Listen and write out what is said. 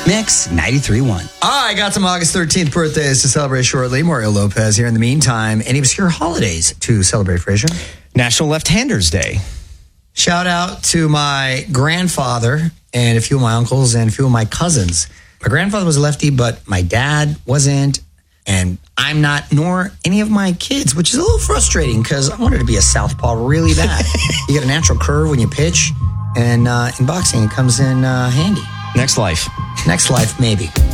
Mix 93.1. I got some August 13th birthdays to celebrate shortly. Mario Lopez here. In the meantime, any obscure holidays to celebrate, Fraser? National Left-Handers Day. Shout out to my grandfather and a few of my uncles and a few of my cousins. My grandfather was a lefty, but my dad wasn't. And I'm not, nor any of my kids, which is a little frustrating because I wanted to be a southpaw really bad. You get a natural curve when you pitch, and in boxing, it comes in handy. Next life. Next life, maybe.